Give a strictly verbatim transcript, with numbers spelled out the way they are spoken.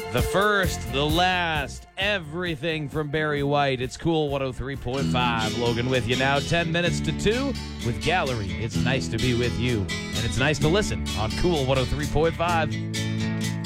The first, the last, everything from Barry White. It's Cool one oh three point five. Logan with you now, ten minutes to two with Gallery. It's nice to be with you, and it's nice to listen on Cool one oh three point five.